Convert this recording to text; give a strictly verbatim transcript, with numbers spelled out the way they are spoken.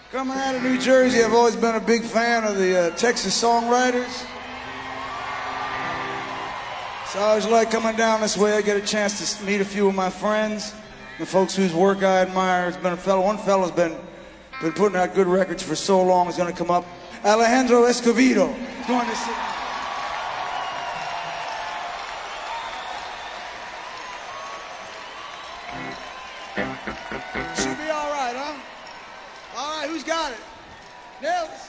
Coming out of New Jersey, I've always been a big fan of the uh, Texas songwriters. So I always like coming down this way. I get a chance to meet a few of my friends, the folks whose work I admire. It's been a fellow, one fellow's been been putting out good records for so long. He's going to come up. Alejandro Escovedo. He's going to sing. Should be all right, huh? All right, who's got it? Nils.